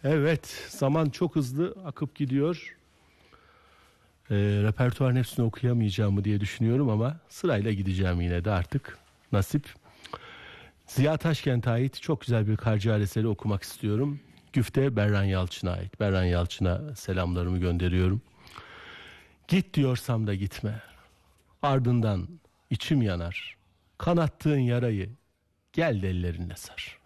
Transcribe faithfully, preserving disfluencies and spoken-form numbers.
Evet, zaman çok hızlı akıp gidiyor. E, repertuarın hepsini okuyamayacağım mı diye düşünüyorum ama sırayla gideceğim yine de artık. Nasip. Ziya Taşkent'e ait çok güzel bir Karciğer eseri okumak istiyorum. Güfte Berran Yalçın'a ait. Berran Yalçın'a selamlarımı gönderiyorum. Git diyorsam da gitme. Ardından içim yanar. Kanattığın yarayı gel de ellerinle sar.